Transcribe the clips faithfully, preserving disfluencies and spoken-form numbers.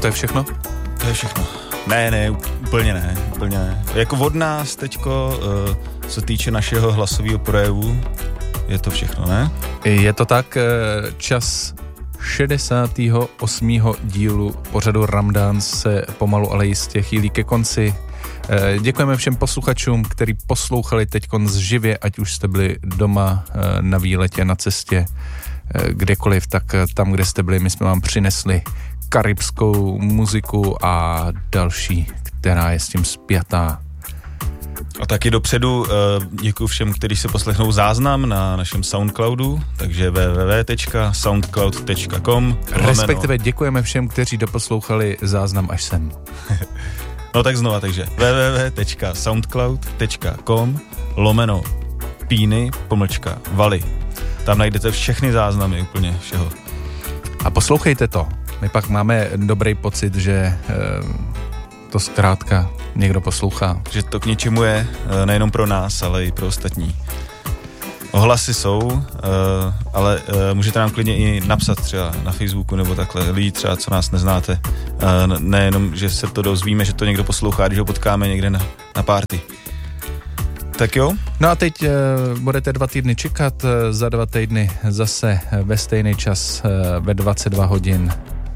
to je všechno? To je všechno. Ne, ne, úplně ne, úplně ne. Jako od nás teďko, uh, co týče našeho hlasového projevu, je to všechno, ne? Je to tak, čas šedesátého osmého dílu pořadu Ramdán se pomalu, ale jistě chýlí ke konci. Děkujeme všem posluchačům, kteří poslouchali teďkon živě, ať už jste byli doma, na výletě, na cestě, kdekoliv, tak tam, kde jste byli, my jsme vám přinesli karibskou muziku a další, která je s tím spjatá. A taky dopředu děkuji všem, kteří se poslechnou záznam na našem Soundcloudu, takže w w w tečka soundcloud tečka com. Respektive děkujeme všem, kteří doposlouchali záznam až sem. No tak znova, takže w w w tečka soundcloud tečka com lomeno píny pomlčka vali. Tam najdete všechny záznamy úplně všeho. A poslouchejte to. My pak máme dobrý pocit, že e, to zkrátka někdo poslouchá. Že to k něčemu je nejenom pro nás, ale i pro ostatní. Ohlasy jsou, ale můžete nám klidně i napsat třeba na Facebooku nebo takhle lidi třeba, co nás neznáte. Nejenom, že se to dozvíme, že to někdo poslouchá, když ho potkáme někde na, na party. Tak jo? No a teď budete dva týdny čekat, za dva týdny zase ve stejný čas ve dvacet dva hodin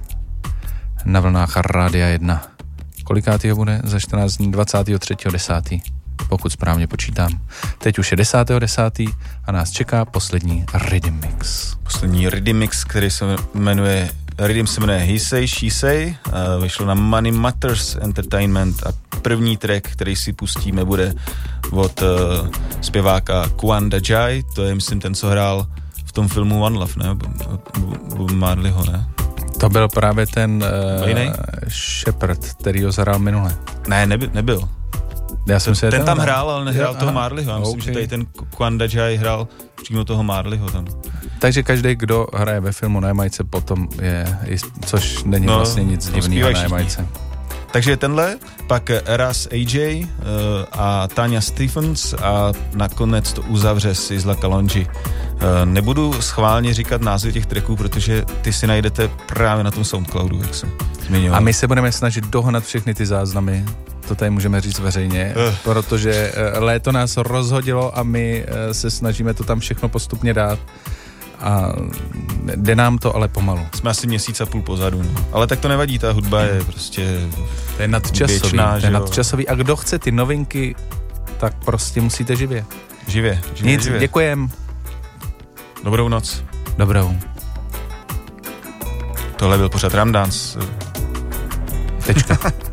na vlnách Rádia jedna. Kolikátýho bude? Za čtrnáct dní, dvacátého třetího desátého pokud správně počítám. Teď už je desátého desátého a nás čeká poslední Rhythm Mix. Poslední Rhythm Mix, který se jmenuje, Rhythm se jmenuje He Say, She Say, vyšlo na Money Matters Entertainment a první track, který si pustíme, bude od uh, zpěváka Kwanda Jai, to je, myslím, ten, co hrál v tom filmu One Love, ne? Bob Marleyho, ne? To byl právě ten uh, Shepard, který ho zahrál minule. Ne, neby, nebyl. Já jsem ten, se ten tam hrál, ale nehrál jo, toho aha, Marleyho. Já myslím, okay. že tady ten Kwanda Jai hrál přímo toho Marleyho tam. Takže každý, kdo hraje ve filmu na Jamajce, potom je, což není no, vlastně nic divného na Jamajce. Takže tenhle, pak Raz A J uh, a Tanya Stephens a nakonec to uzavře Sizzla Kalonji. Uh, nebudu schválně říkat názvy těch tracků, protože ty si najdete právě na tom Soundcloudu, jak jsem zmiňoval. A my se budeme snažit dohnat všechny ty záznamy, to tady můžeme říct veřejně, uh. protože léto nás rozhodilo a my se snažíme to tam všechno postupně dát. A jde nám to ale pomalu. Jsme asi měsíc a půl pozadu, no. Ale tak to nevadí, ta hudba je prostě to je nadčasový, věčná, to je nadčasový. A kdo chce ty novinky, tak prostě musíte živě. Živě, živě, Nic, živě. Děkujem. Dobrou noc. Dobrou. Tohle byl pořád Ramdán. Tečka.